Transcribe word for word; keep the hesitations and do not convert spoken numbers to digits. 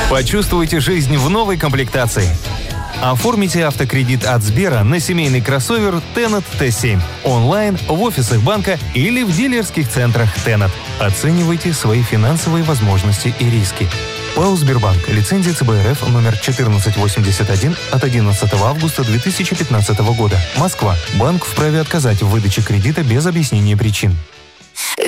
Почувствуйте жизнь в новой комплектации. Оформите автокредит от Сбера на семейный кроссовер Tennet Т семь онлайн, в офисах банка или в дилерских центрах Tennet. Оценивайте свои финансовые возможности и риски. ПАО «Сбербанк». Лицензия Ц Б Р Ф номер четырнадцать восемьдесят один от одиннадцатого августа две тысячи пятнадцатого года. Москва. Банк вправе отказать в выдаче кредита без объяснения причин.